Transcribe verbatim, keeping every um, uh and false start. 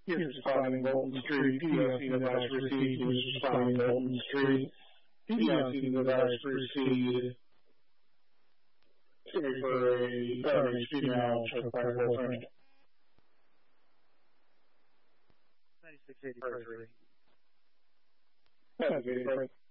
Units responding Bolton Street. P D I C advice received. Units responding Bolton Street. P D I C advice received. Excuse me for a seven H female choke fire boyfriend. ninety-six eighty-three. ninety-six eighty-three.